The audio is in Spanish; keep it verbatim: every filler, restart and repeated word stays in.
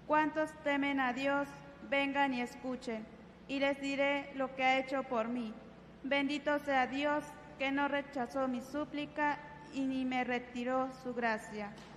Cuantos temen a Dios, vengan y escuchen, y les diré lo que ha hecho por mí. Bendito sea Dios, que no rechazó mi súplica y ni me retiró su gracia.